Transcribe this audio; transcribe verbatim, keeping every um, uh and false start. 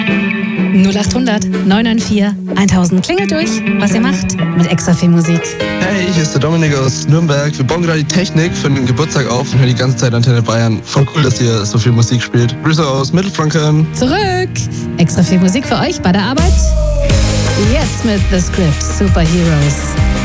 null acht hundert neun neun vier tausend klingelt durch, was ihr macht mit extra viel Musik. Hey, hier ist der Dominik aus Nürnberg. Wir bauen gerade die Technik für den Geburtstag auf und hören die ganze Zeit Antenne Bayern. Voll cool, dass ihr so viel Musik spielt. Grüße aus Mittelfranken. Zurück! Extra viel Musik für euch bei der Arbeit? Jetzt mit The Script Superheroes.